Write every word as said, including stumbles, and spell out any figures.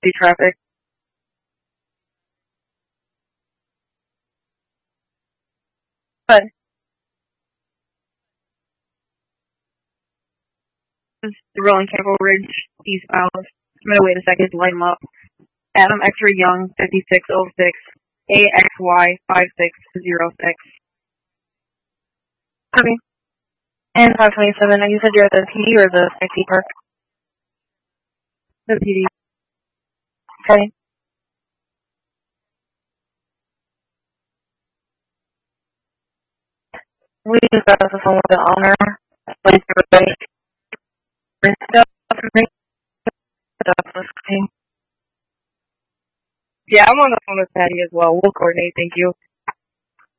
see traffic. But this is the Rolling Campbell Ridge eastbound. I'm gonna wait a second to light them up. Adam X-Ray Young, fifty-six oh six, A X Y five six oh six. Okay. And five twenty-seven, you said you're at the P D or the I T park? The P D. Okay. We just got off the phone with the owner. Like, everybody. Yeah, I'm on the phone with Patty as well. We'll coordinate, thank you.